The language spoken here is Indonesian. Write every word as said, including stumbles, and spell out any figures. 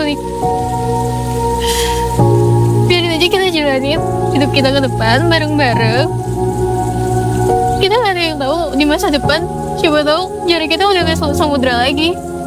kali. Biarin aja kita jalanin hidup kita ke depan bareng-bareng. Kita gak ada yang tahu di masa depan, siapa tahu jarak kita udah gak samudra lagi.